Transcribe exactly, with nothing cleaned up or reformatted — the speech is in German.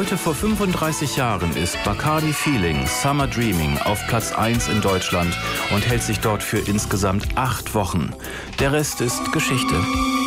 Heute vor fünfunddreißig Jahren ist Bacardi Feeling Summer Dreaming auf Platz eins in Deutschland und hält sich dort für insgesamt acht Wochen. Der Rest ist Geschichte.